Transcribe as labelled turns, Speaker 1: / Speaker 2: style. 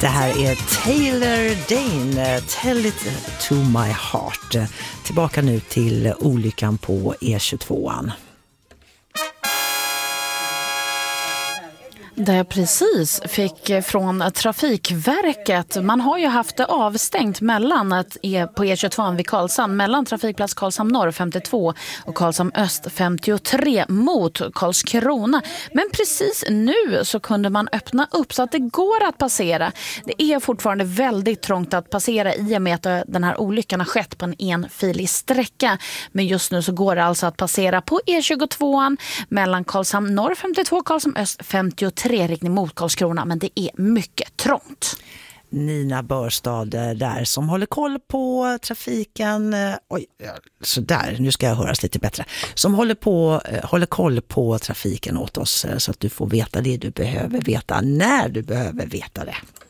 Speaker 1: Det här är Taylor Dane, Tell it to my heart. Tillbaka nu till olyckan på E22an.
Speaker 2: Det jag precis fick från Trafikverket. Man har ju haft det avstängt mellan på E22 vid Karlshamn, mellan trafikplats Karlshamn norr 52 och Karlshamn öst 53 mot Karlskrona. Men precis nu så kunde man öppna upp så att det går att passera. Det är fortfarande väldigt trångt att passera i och med att den här olyckan har skett på en enfilig sträcka. Men just nu så går det alltså att passera på E22 mellan Karlshamn norr 52 och Karlshamn öst 53 riktning mot Karlskrona, men det är mycket trångt.
Speaker 1: Nina Börstad där som håller koll på trafiken. Så där, nu ska jag höras lite bättre. Som håller koll på trafiken åt oss så att du får veta det du behöver veta när du behöver veta det.